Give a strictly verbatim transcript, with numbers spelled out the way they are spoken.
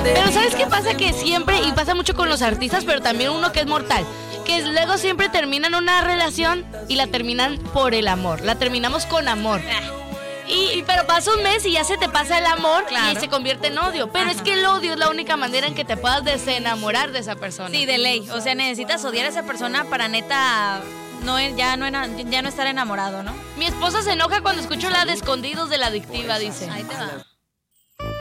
Pero ¿sabes qué pasa? Que siempre, y pasa mucho con los artistas, pero también uno que es mortal, que luego siempre terminan una relación y la terminan por el amor. La terminamos con amor. Y, y pero pasa un mes y ya se te pasa el amor, claro, y se convierte en odio. Pero Ajá. es que el odio es la única manera en que te puedas desenamorar de esa persona. Sí, de ley. O sea, necesitas odiar a esa persona para neta no ya no ya no estar enamorado, ¿no? Mi esposa se enoja cuando escucho la de Escondidos de la Adictiva, dice. Ahí te va.